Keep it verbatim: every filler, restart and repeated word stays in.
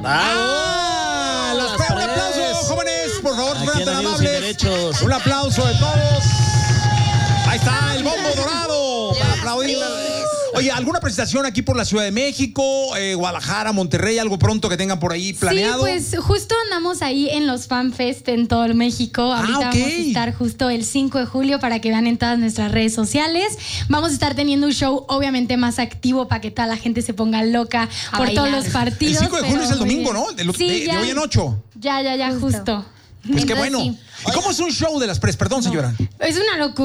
¡Ah! Los pre, un aplauso, jóvenes, por favor, fueran tan amables. Un aplauso de todos. Ahí está el bombo dorado para aplaudir. Oye, ¿alguna presentación aquí por la Ciudad de México, eh, Guadalajara, Monterrey, algo pronto que tengan por ahí planeado? Sí, pues justo andamos ahí en los FanFest en todo México. Ahorita ah, okay. vamos a estar justo el cinco de julio para que vean en todas nuestras redes sociales. Vamos a estar teniendo un show obviamente más activo para que toda la gente se ponga loca a por bailar. Todos los partidos. El cinco de julio es el domingo, ¿no? De, sí, de, ya, de hoy en ocho. Ya, ya, ya, justo. justo. Pues entonces, qué bueno. Sí. ¿Y cómo es un show de las pres? Perdón, no. señora. Es una locura.